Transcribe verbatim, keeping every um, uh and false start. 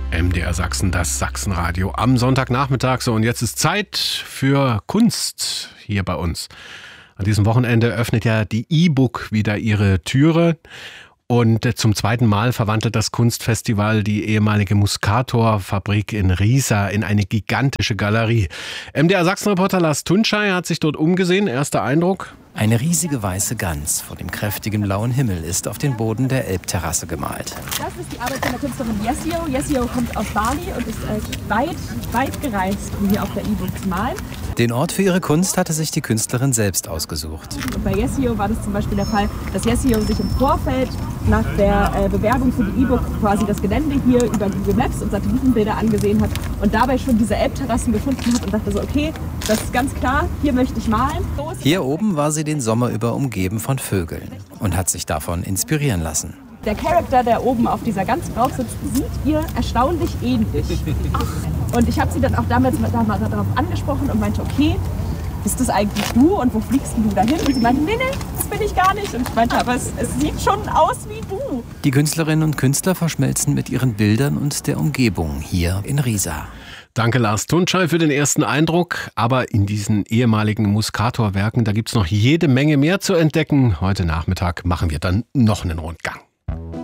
M D R Sachsen, das Sachsenradio am Sonntagnachmittag. So, und jetzt ist Zeit für Kunst hier bei uns. An diesem Wochenende öffnet ja die E-Book wieder ihre Türe. Und zum zweiten Mal verwandelt das Kunstfestival die ehemalige Muscator-Fabrik in Riesa in eine gigantische Galerie. M D R Sachsen-Reporter Lars Tunschei hat sich dort umgesehen. Erster Eindruck? Eine riesige weiße Gans vor dem kräftigen blauen Himmel ist auf den Boden der Elbterrasse gemalt. Das ist die Arbeit von der Künstlerin Yesio. Yesio kommt aus Bali und ist äh, weit, weit gereist, um hier auf der E-Book zu malen. Den Ort für ihre Kunst hatte sich die Künstlerin selbst ausgesucht. Und bei Yesio war das zum Beispiel der Fall, dass Yesio sich im Vorfeld nach der äh, Bewerbung für die E-Book quasi das Gelände hier über Google Maps und Satellitenbilder angesehen hat und dabei schon diese Elbterrassen gefunden hat und dachte so, okay, das ist ganz klar, hier möchte ich malen. Hier oben war sie den Sommer über umgeben von Vögeln und hat sich davon inspirieren lassen. Der Charakter, der oben auf dieser Gans drauf sitzt, sieht ihr erstaunlich ähnlich. Und ich habe sie dann auch damals darauf angesprochen und meinte, okay, bist das eigentlich du und wo fliegst du dahin? Und sie meinte, nee, nee, das bin ich gar nicht. Und ich meinte, aber es, es sieht schon aus wie du. Die Künstlerinnen und Künstler verschmelzen mit ihren Bildern und der Umgebung hier in Riesa. Danke Lars Tunschei für den ersten Eindruck. Aber in diesen ehemaligen Muscator-Werken, da gibt es noch jede Menge mehr zu entdecken. Heute Nachmittag machen wir dann noch einen Rundgang.